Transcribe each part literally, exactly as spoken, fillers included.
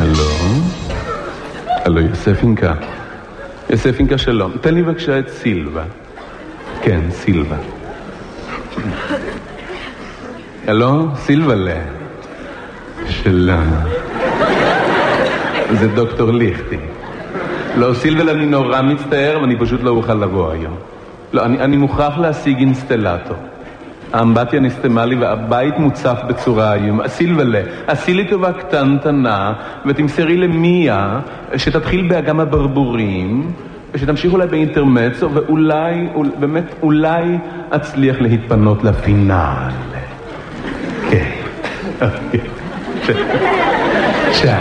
הלו? הלו, יוסף אינקה. יוסף אינקה שלום. תן לי בבקשה את סילבה. כן, סילבה. הלו? סילבלה. שלום. זה דוקטור ליכטי. לא, סילבל, אני נורא מצטער, ואני פשוט לא אוכל לבוא היום. לא, אני, אני מוכרח להשיג אינסטלטור. האמבטיה נסתמה לי והבית מוצף בצורה איום. סילבלה, עשי לי טובה קטנטנה, ותמסרי למיה שתתחיל באגם הברבורים, ושתמשיך אולי באינטרמצו, ואולי, באמת, אולי אצליח להתפנות לפינאל. כן. צ'או.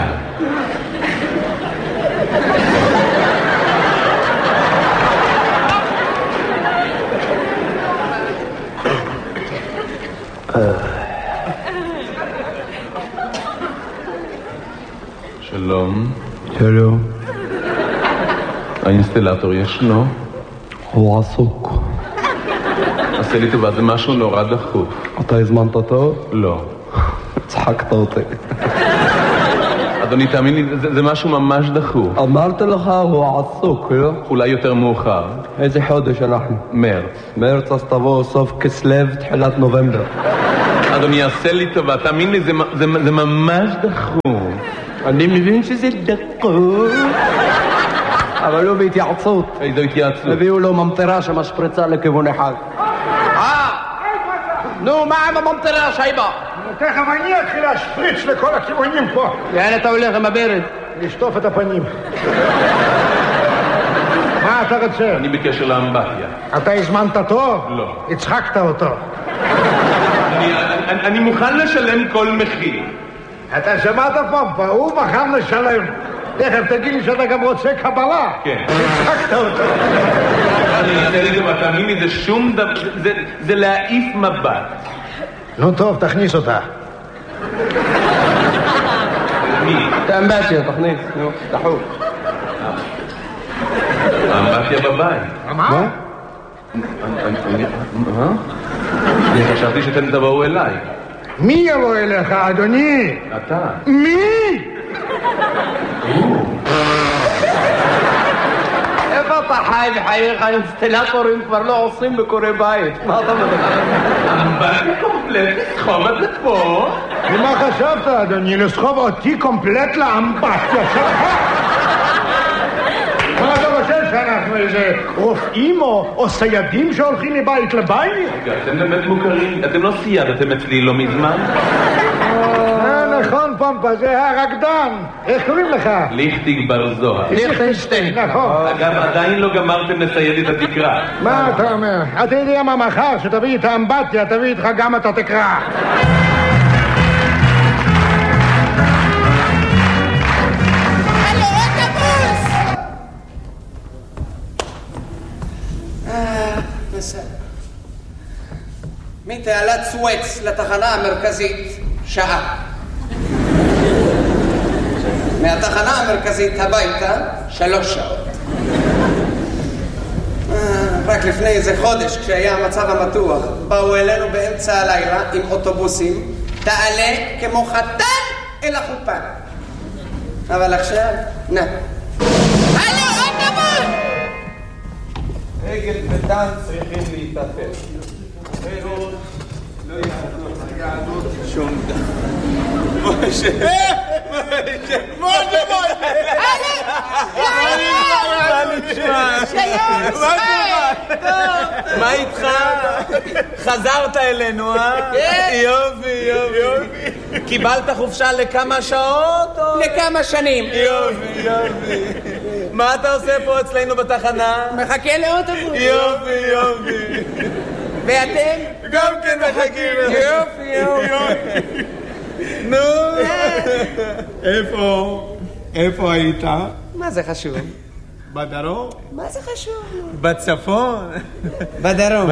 שלום. שלום. האינסטלטור ישנו? הוא עסוק. עשה לי טובה, זה משהו נורא דחוף. אתה הזמנת אותו? לא. צחקת אותי. אדוני, תאמין לי, זה, זה משהו ממש דחוף. אמרתי לך, הוא עסוק, לא? אולי יותר מאוחר. איזה חודש אנחנו? מרץ. מרץ, אז תבוא סוף כסלו, תחילת נובמבר. אדוני, עשה לי טובה, תאמין לי, זה, זה, זה ממש דחוף. אני מבין שזה דחוף. אבל לא בהתייעצות. איזו התייעצות? הביאו לו ממטרה שמשפריצה לכיוון אחד. אה! נו, מה עם הממטרה, שייבה? תכף אני אתחיל להשפריץ לכל הכיוונים פה. לאן אתה הולך עם הברד? לשטוף את הפנים. מה אתה רוצה? אני בקשר לאמבטיה. אתה הזמנת טוב? לא. הצחקת אותו. אני, אני, אני מוכן לשלם כל מחיר. אתה שמעת פמפה, הוא בחר לשלם. תכף תגיד לי שאתה גם רוצה קבלה. כן. הצחקת אותו. אני אעשה לי דבר, תאמין לי, זה שום דבר, זה, זה להעיף מבט. נו טוב, תכניס אותה. מי? את האמבטיה, תכניס, נו, דחוף. האמבטיה בבית. מה? מה? אני חשבתי שאתם תבואו אליי. מי יבוא אליך, אדוני? אתה. מי? איפה אתה חי בחייך? האינסטלטורים כבר לא עושים בקורי בית. מה אתה מדבר? אמבטיה קומפלט, סחוב את זה פה. ומה חשבת, אדוני? לסחוב אותי קומפלט לאמבטיה שלך? מה אתה חושב שאנחנו איזה רופאים או סיידים שהולכים מבית לבית? רגע, אתם באמת מוכרים, אתם לא סיידתם אצלי לא מזמן? נכון, פמפה, זה הרקדן. איך קוראים לך? ליכטיג בר זוהר. ליכטנשטיין. נכון. אגב, עדיין לא גמרתם לסייד את התקרה. מה אתה אומר? אתה יודע מה מחר, שתביא את האמבטיה, תביא איתך גם את התקרה. מתעלת סואץ לתחנה המרכזית שעה. מהתחנה המרכזית הביתה שלוש שעות. רק לפני איזה חודש כשהיה המצב המתוח באו אלינו באמצע הלילה עם אוטובוסים, תעלה כמו חתן אל החופה. אבל עכשיו נה הלו אוטובוס! אגד ודן צריכים להתאפס. אחרת לא יעזור שום דבר. משה! משה! משה! מה איתך? חזרת אלינו, אה? יופי, יופי. קיבלת חופשה לכמה שעות? לכמה שנים. יופי, יופי. מה אתה עושה פה אצלנו בתחנה? מחכה לאוטובוס. יופי, יופי. ואתם? גם כן מחכים. יופי, יופי. נו. איפה? איפה היית? מה זה חשוב? בדרום? מה זה חשוב? בצפון? בדרום.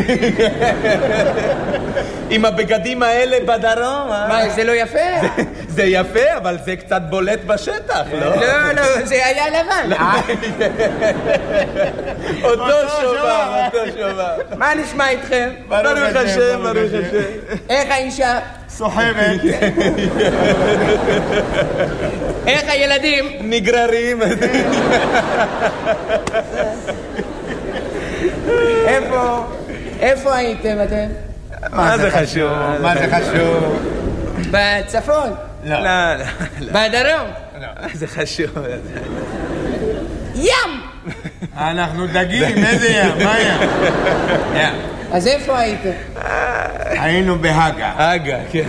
עם הבגדים האלה בדרום, אה? מה, זה לא יפה? זה יפה, אבל זה קצת בולט בשטח, לא? לא, לא, זה היה לבן. אותו שובר, אותו שובר. מה נשמע איתכם? ברוך השם, ברוך השם. איך האישה? סוחבת. איך הילדים? נגררים. איפה? איפה הייתם אתם? מה זה חשוב? מה זה חשוב? בצפון? לא, לא. בדרום? זה חשוב. ים! אנחנו דגים, איזה ים? מה ים? ים. אז איפה הייתם? היינו בהגה. אגה, כן.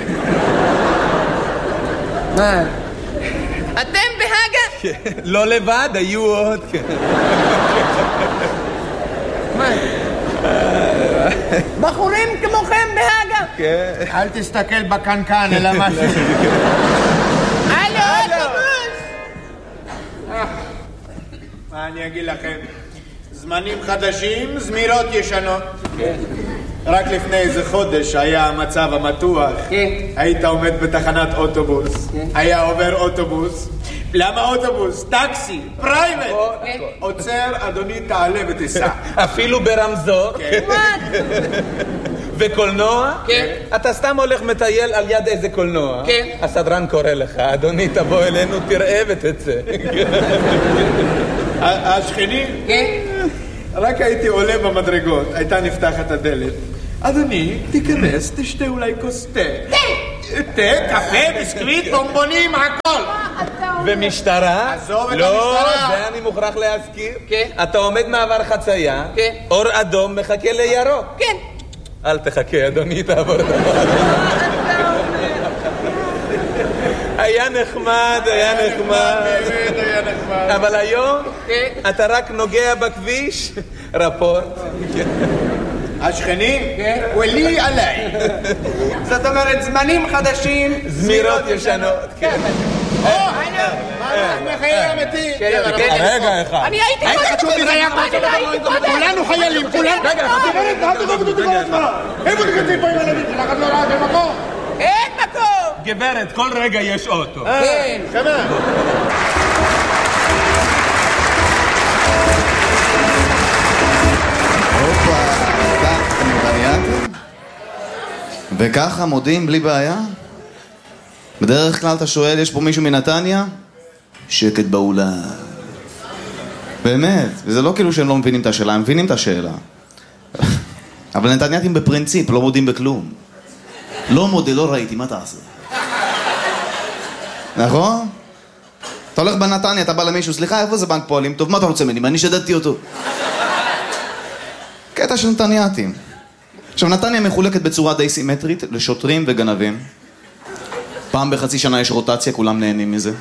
מה? אתם בהגה? לא לבד, היו עוד. מה? בחורים כמוכם בהגה? כן. אל תסתכל בקנקן, אלא משהו. הלו, אוטובוס! מה אני אגיד לכם? זמנים חדשים, זמירות ישנות. רק לפני איזה חודש היה המצב המתוח. היית עומד בתחנת אוטובוס. היה עובר אוטובוס. למה אוטובוס? טקסי, פרייבט. עוצר, אדוני תעלה ותיסע. אפילו ברמזור. וקולנוע? כן. אתה סתם הולך מטייל על יד איזה קולנוע. כן. הסדרן קורא לך, אדוני תבוא אלינו, תראה ותצא. השכנים? כן. רק הייתי עולה במדרגות, הייתה נפתחת הדלת. אדוני, תיכנס, תשתה אולי כוס תה. תה! תה, קפה, ביסקוויט, בומבונים, הכל. ומשטרה? עזוב את לא, המשטרה. זה אני מוכרח להזכיר. כן. אתה עומד מעבר חצייה, כן. אור אדום מחכה לירוק. כן. אל תחכה, אדוני, תעבור את המעבר. היה נחמד, היה נחמד. באמת היה נחמד. אבל היום כן. אתה רק נוגע בכביש, רפורט. השכנים? ולי עליי. זאת אומרת, זמנים חדשים, זמירות ישנות. כן. או, הלו. מחיי המתים. רגע אחד. אני הייתי היית קודם. חשוב לי, זה היה אני הייתי קודם. כולנו חיילים, כולנו. רגע, אל תבואו אותי כל הזמן. איפה תקצים פה עם הילדים שלך? את לא ראה של מקום? אין מקום. גברת, כל רגע יש אוטו. כן. חמה. הופה, אתם התענייתם? וככה מודיעים בלי בעיה? בדרך כלל אתה שואל, יש פה מישהו מנתניה? שקט באולם. באמת, וזה לא כאילו שהם לא מבינים את השאלה, הם מבינים את השאלה. אבל נתנייתים בפרינציפ, לא מודים בכלום. לא מודה, לא ראיתי, מה תעשה? נכון? אתה הולך בנתניה, אתה בא למישהו, סליחה, איפה זה בנק פועלים? טוב, מה אתה רוצה ממני? מה, אני שדדתי אותו. קטע של נתנייתים. עכשיו, נתניה מחולקת בצורה די סימטרית לשוטרים וגנבים. פעם בחצי שנה יש רוטציה, כולם נהנים מזה.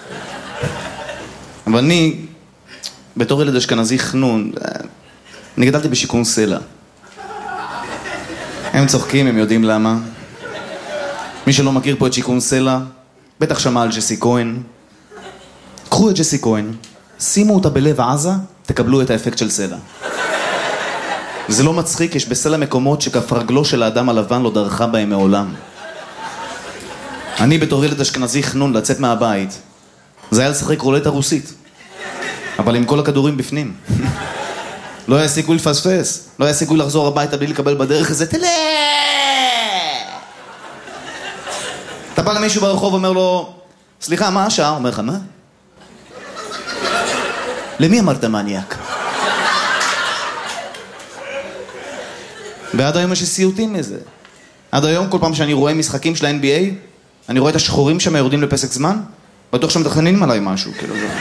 אבל אני, בתור ילד אשכנזי חנון, אני גדלתי בשיקום סלע. הם צוחקים, הם יודעים למה. מי שלא מכיר פה את שיקום סלע, בטח שמע על ג'סי כהן. קחו את ג'סי כהן, שימו אותה בלב עזה, תקבלו את האפקט של סלע. זה לא מצחיק, יש בסלע מקומות שכף רגלו של האדם הלבן לא דרכה בהם מעולם. אני בתור ילד אשכנזי חנון לצאת מהבית, זה היה לשחק רולטה רוסית. אבל עם כל הכדורים בפנים. לא היה סיכוי לפספס, לא היה סיכוי לחזור הביתה בלי לקבל בדרך איזה תלה! אתה בא למישהו ברחוב ואומר לו, סליחה, מה השעה? אומר לך, מה? למי אמרת מניאק? ועד היום יש סיוטים מזה. עד היום כל פעם שאני רואה משחקים של ה-אן בי איי, אני רואה את השחורים שם יורדים לפסק זמן, בטוח שמתכננים עליי משהו, כאילו זה.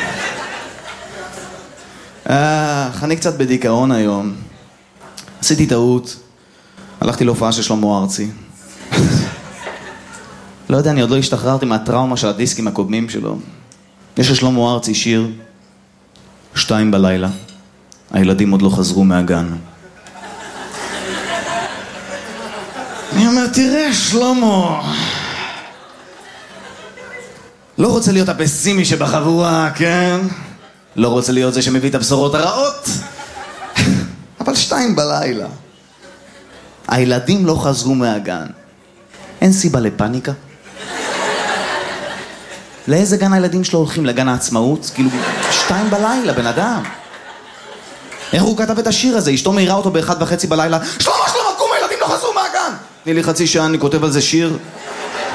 אה, אני קצת בדיכאון היום. עשיתי טעות. הלכתי להופעה של שלמה ארצי. לא יודע, אני עוד לא השתחררתי מהטראומה של הדיסקים הקודמים שלו. יש לשלמה ארצי שיר, שתיים בלילה. הילדים עוד לא חזרו מהגן. אני אומר, תראה, שלמה. לא רוצה להיות הפסימי שבחבורה, כן? לא רוצה להיות זה שמביא את הבשורות הרעות. אבל שתיים בלילה. הילדים לא חזרו מהגן. אין סיבה לפניקה. לאיזה גן הילדים שלו הולכים? לגן העצמאות? כאילו, שתיים בלילה, בן אדם. איך הוא כתב את השיר הזה? אשתו מהירה אותו באחד וחצי בלילה. שלמה, שלמה, קום, הילדים לא חזרו מהגן! תני לי חצי שעה, אני כותב על זה שיר.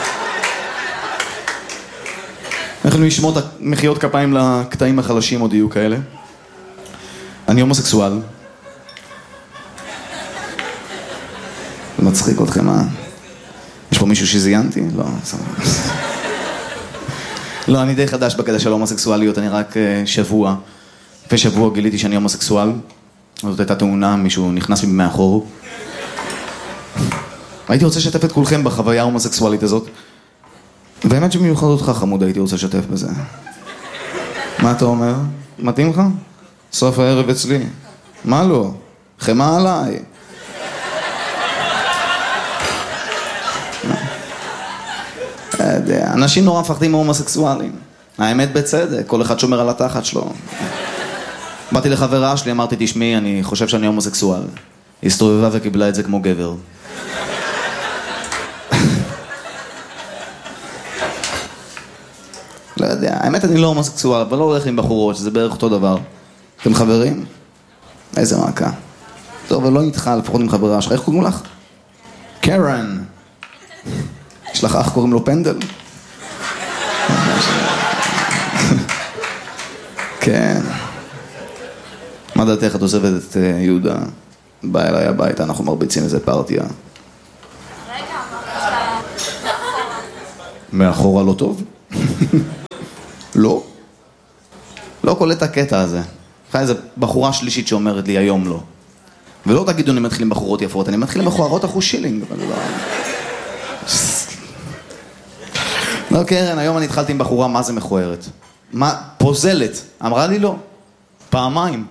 יכולים לשמוע את מחיאות כפיים לקטעים החלשים עוד יהיו כאלה. אני הומוסקסואל. זה מצחיק אתכם, מה? יש פה מישהו שזיינתי? לא, לא, אני די חדש בקטע של הומוסקסואליות, אני רק שבוע. לפני שבוע גיליתי שאני הומוסקסואל. זאת הייתה תאונה, מישהו נכנס לי מאחור. הייתי רוצה לשתף את כולכם בחוויה ההומוסקסואלית הזאת. באמת שבמיוחד אותך חמוד הייתי רוצה לשתף בזה. מה אתה אומר? מתאים לך? סוף הערב אצלי. מה לא? חמה עליי. אנשים נורא מפחדים מהומוסקסואלים. האמת בצדק, כל אחד שומר על התחת שלו. באתי לחברה שלי, אמרתי, תשמעי, אני חושב שאני הומוסקסואל. היא הסתובבה וקיבלה את זה כמו גבר. לא יודע, האמת אני לא הומוסקסואל, אבל לא הולך עם בחורות, שזה בערך אותו דבר. אתם חברים? איזה מעקה. טוב, אבל לא נתחל, לפחות עם חברה שלך. איך קוראים לך? קרן. יש לך אח קוראים לו פנדל? כן. מה דעתך את עוזבת את יהודה? בא אליי הביתה, אנחנו מרביצים איזה פרטיה. רגע, אמרת שאתה מאחורה לא טוב? לא? לא קולט הקטע הזה. אחרי איזה בחורה שלישית שאומרת לי היום לא. ולא תגידו אני מתחיל עם בחורות יפות, אני מתחיל עם בחורות אחוז שילינג. לא קרן, היום אני התחלתי עם בחורה מה זה מכוערת. מה? פוזלת. אמרה לי לא. פעמיים.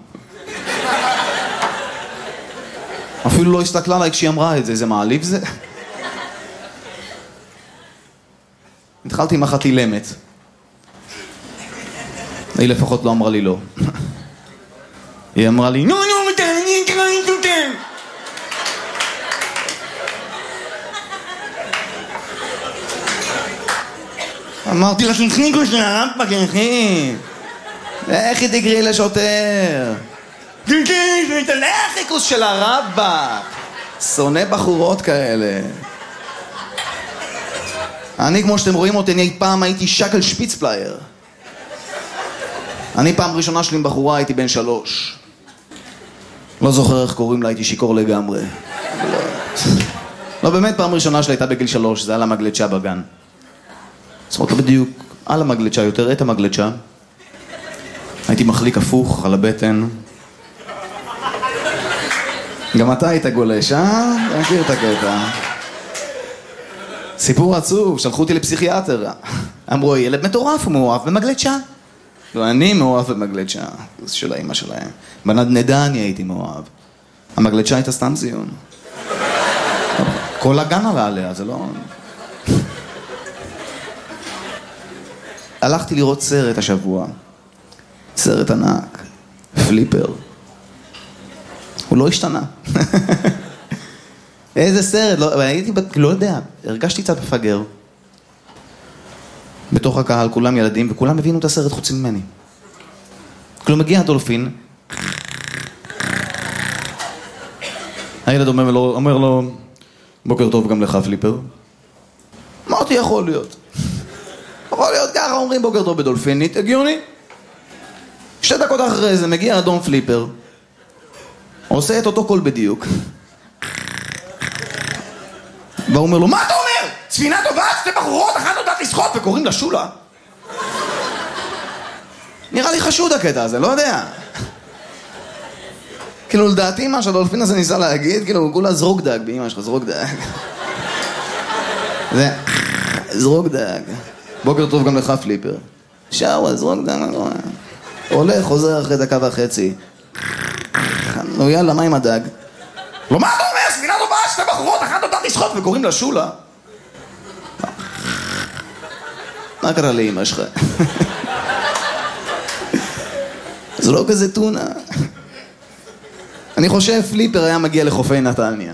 אפילו לא הסתכלה עליי כשהיא אמרה את זה, איזה מעליב זה. התחלתי עם אחת אילמת. היא לפחות לא אמרה לי לא. היא אמרה לי, נו נו, מתי אני אקרא איתותם? אמרתי לה, תנחיקו של הרמפק, אחי. איך היא תקראי לשוטר? תלך חיקוס של הרמפק. שונא בחורות כאלה. אני, כמו שאתם רואים אותי, אני פעם הייתי שקל שפיצפלייר. אני פעם ראשונה שלי עם בחורה הייתי בן שלוש. לא זוכר איך קוראים לה, הייתי שיקור לגמרי. לא, באמת פעם ראשונה שלי הייתה בגיל שלוש, זה על המגלצ'ה בגן. זאת אומרת, לא בדיוק על המגלצ'ה, יותר את המגלצ'ה. הייתי מחליק הפוך על הבטן. גם אתה היית גולש, אה? אתה מכיר את הקטע. סיפור עצוב, שלחו אותי לפסיכיאטר. אמרו, ילד מטורף, הוא מאוהב במגלצ'ה. לא, אני מאוהב במגלצ'ה. זה של האמא שלהם. בנדנדה אני הייתי מאוהב. המגלצ'ה הייתה סתם זיון. כל הגן עלה עליה, זה לא... הלכתי לראות סרט השבוע. סרט ענק. פליפר. הוא לא השתנה. איזה סרט, לא, הייתי, לא יודע, הרגשתי קצת מפגר. בתוך הקהל, כולם ילדים, וכולם הבינו את הסרט חוץ ממני. כאילו מגיע הדולפין, הילד אומר לו, אומר לו, בוקר טוב גם לך פליפר. אמרתי, יכול להיות. יכול להיות ככה, אומרים בוקר טוב בדולפינית, הגיוני. שתי דקות אחרי זה מגיע אדום פליפר, עושה את אותו קול בדיוק. והוא אומר לו, מה אתה אומר? ספינה טובה, שתי בחורות, אחת יודעת לשחות וקוראים לה שולה. נראה לי חשוד הקטע הזה, לא יודע. כאילו לדעתי מה שהדולפין הזה ניסה להגיד, כאילו הוא כולה זרוק דג, באמא שלך זרוק דג. זה, זרוק דג. בוקר טוב גם לך פליפר. שוואל, זרוק דג, הולך, חוזר אחרי דקה וחצי. נו יאללה, מה עם הדג? לא, מה אתה אומר? ספינה טובה, שתי בחורות, אחת יודעת לשחות וקוראים לה שולה. מה קרה לאמא שלך? זה לא כזה טונה. אני חושב פליפר היה מגיע לחופי נתניה.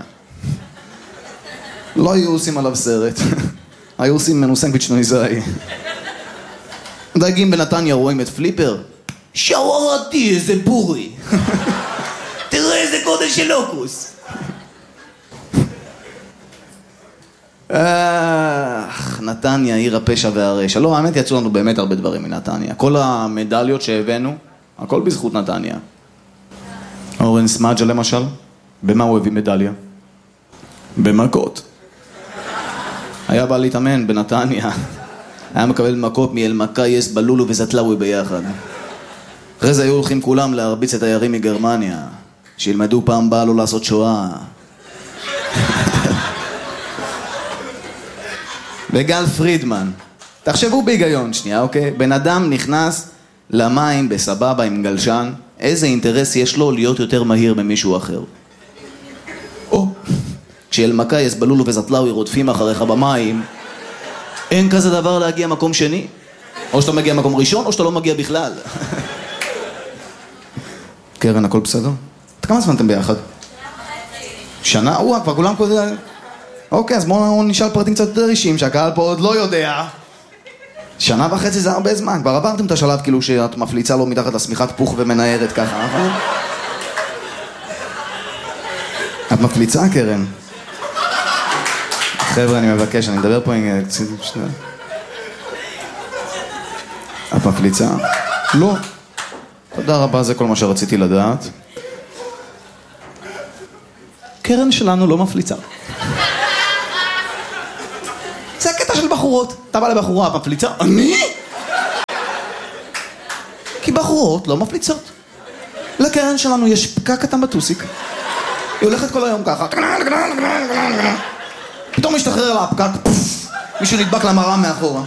לא היו עושים עליו סרט. היו עושים ממנו סנדוויץ' נויזאי. דייגים בנתניה רואים את פליפר. שווארתי, איזה בורי. תראה איזה גודל של לוקוס. אה, נתניה, עיר הפשע והרשע. לא, האמת יצאו לנו באמת הרבה דברים מנתניה. כל המדליות שהבאנו, הכל בזכות נתניה. אורן סמאג'ה למשל, במה הוא הביא מדליה? במכות. היה בא להתאמן בנתניה. היה מקבל מכות מאלמקייס, בלולו וזטלאווי ביחד. אחרי זה היו הולכים כולם להרביץ את תיירים מגרמניה, שילמדו פעם באה לא לעשות שואה. וגל פרידמן, תחשבו בהיגיון שנייה, אוקיי? בן אדם נכנס למים בסבבה עם גלשן, איזה אינטרס יש לו להיות יותר מהיר ממישהו אחר? או, כשאלמקייס, בלולו וזטלאווי רודפים אחריך במים, אין כזה דבר להגיע מקום שני. או שאתה מגיע מקום ראשון, או שאתה לא מגיע בכלל. קרן, הכל בסדר? אתה כמה זמן אתם ביחד? שנה? וואו, כבר כולם כזה... אוקיי, אז בואו נשאל פרטים קצת יותר אישיים, שהקהל פה עוד לא יודע. שנה וחצי זה הרבה זמן. כבר עברתם את השלב כאילו שאת מפליצה לו מתחת לשמיכת פוך ומנערת ככה, נכון? את מפליצה, קרן? חבר'ה, אני מבקש, אני מדבר פה עם... את מפליצה? לא. תודה רבה, זה כל מה שרציתי לדעת. קרן שלנו לא מפליצה. זה הקטע של בחורות. אתה בא לבחורה, את מפליצה? אני? כי בחורות לא מפליצות. לקרן שלנו יש פקק קטן בטוסיק. היא הולכת כל היום ככה. פתאום משתחרר לה הפקק, מישהו נדבק למראה מאחורה.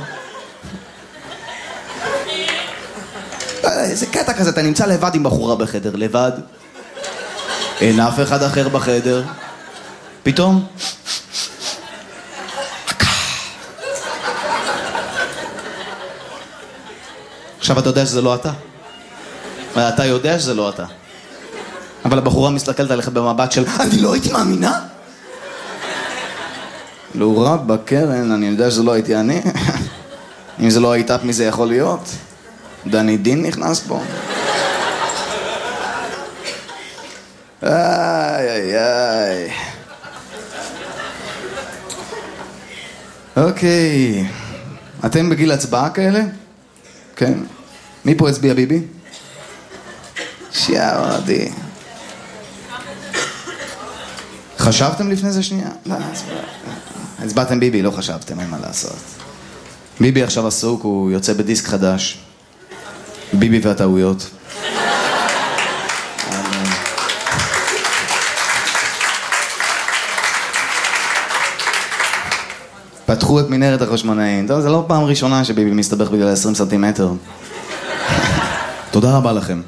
זה קטע כזה, אתה נמצא לבד עם בחורה בחדר, לבד. אין אף אחד אחר בחדר. פתאום... עכשיו אתה יודע שזה לא אתה. ואתה יודע שזה לא אתה. אבל הבחורה מסתכלת עליך במבט של אני לא הייתי מאמינה? לא רב בקרן, אני יודע שזה לא הייתי אני. אם זה לא היית, מי זה יכול להיות? דני דין נכנס פה. איי איי איי. אוקיי. אתם בגיל הצבעה כאלה? כן. מי פה הצביע ביבי? שיערדי. חשבתם לפני זה שנייה? לא, הצבעתם ביבי, לא חשבתם, אין מה לעשות. ביבי עכשיו עסוק, הוא יוצא בדיסק חדש. ביבי והטעויות. פתחו את מנהרת החשמונאים. טוב, זה לא פעם ראשונה שביבי מסתבך בגלל עשרים סנטימטר. תודה רבה לכם.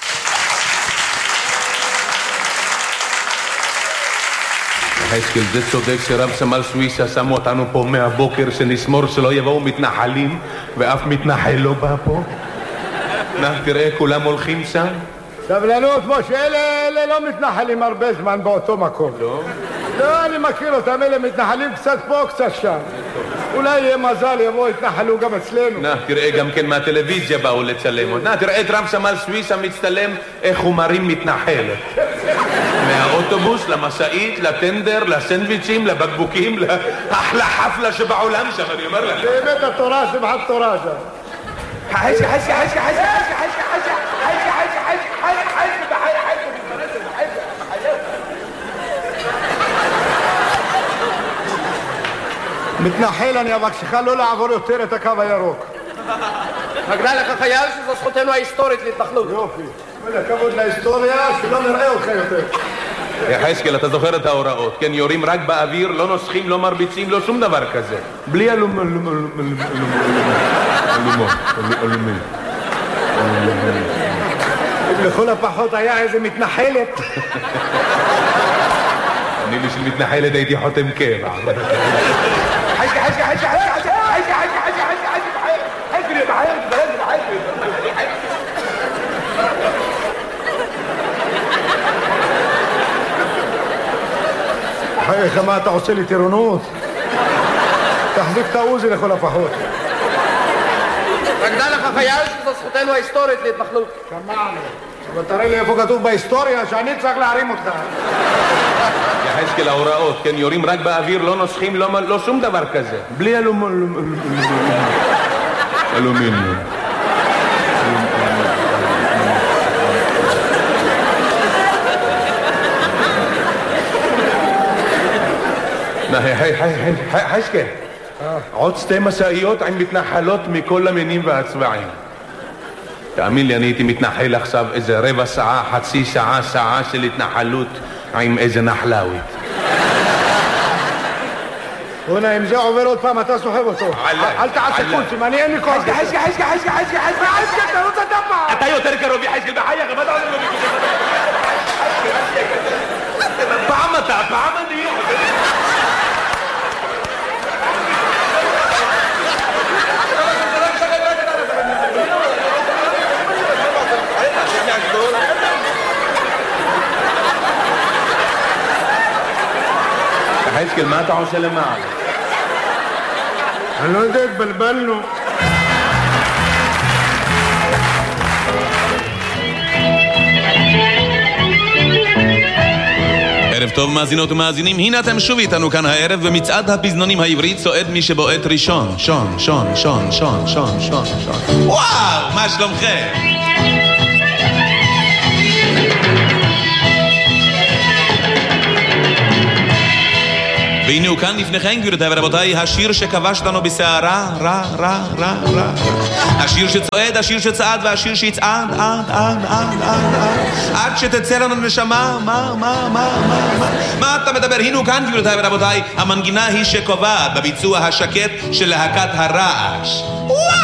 חשקל, זה צודק שרב סמל סוויסה שמו אותנו פה מהבוקר שנשמור שלא יבואו מתנחלים ואף מתנחל לא בא פה. נא, תראה, כולם הולכים שם. סבלנות, משה, אלה, אלה לא מתנחלים הרבה זמן באותו מקום. לא? לא, אני מכיר אותם, אלה מתנחלים קצת פה, קצת שם. אולי יהיה מזל, יבואו, יתנחלו גם אצלנו. נא, תראה, גם כן מהטלוויזיה באו לצלם. נא, תראה את רב סמל סוויסה מצטלם איך הוא מרים מתנחלת. מהאוטובוס, למשאית, לטנדר, לסנדוויצ'ים, לבקבוקים, לאחלה חפלה שבעולם שם, אני אומר לך. באמת התורה, שמחת תורה שם. חשקה, חשקה, חשקה, חשקה, חשקה, חשקה, חשקה, חשקה, חשקה, חשקה, מתנחל, אני אבקשך לא לעבור יותר את הקו הירוק. מגנה לך חייל שזו זכותנו ההיסטורית להתנחלות. יופי. כבוד להיסטוריה, שלא נראה אותך יותר. חשקל, אתה זוכר את ההוראות, כן? יורים רק באוויר, לא נוסחים, לא מרביצים, לא שום דבר כזה. בלי אלום... אלום... אלום... אלום... אלום... לכל הפחות היה איזה מתנחלת. אני בשביל מתנחלת הייתי חותם קבע. חשקה, חשקה, חשקה, חשקה, חשקה, חשקה, חשקה, חשקה, חשקה, חייך, מה אתה עושה לי טירונות? תחזיק את העוזי לכל הפחות. מגנה לך חייל שזו זכותנו ההיסטורית להתנחלות. שמענו. אבל תראה לי איפה כתוב בהיסטוריה שאני צריך להרים אותך. יחזקאל ההוראות, כן, יורים רק באוויר, לא נוסחים, לא שום דבר כזה. בלי אלומיניום. היי, היי, היי, היי, יחזקאל. עוד שתי משאיות עם מתנחלות מכל המינים והצבעים. תאמין לי, אני הייתי מתנחל עכשיו איזה רבע שעה, חצי שעה, שעה של התנחלות עם איזה נחלאווית. בונה, אם זה עובר עוד פעם, אתה סוחב אותו. אל תעשה קולצים, אני אין לי כוח. חזקה, חזקה, חזקה, חזקה, חזקה, חזקה, חזקה, תרוץ אתה פעם. אתה יותר קרוב יחזקאל בחייך, מה אתה עושה לו בקודם? פעם אתה, פעם אני. יחזקאל, מה אתה עושה למעלה? אני לא יודע, התבלבלנו. ערב טוב מאזינות ומאזינים, הנה אתם שוב איתנו כאן הערב במצעד הפזנונים העברית, צועד מי שבועט ראשון. שון, שון, שון, שון, שון, שון, שון. וואו, מה שלומכם? והנה הוא כאן לפניכם, גבירותיי ורבותיי, השיר שכבש לנו בסערה, רע, רע, רע, רע. השיר שצועד, השיר שצעד, והשיר שיצעד, עד, עד, עד, עד, עד. עד שתצא לנו נשמה, מה, מה, מה, מה, מה. מה אתה מדבר? הנה הוא כאן, גבירותיי ורבותיי, המנגינה היא שקובעת בביצוע השקט של להקת הרעש.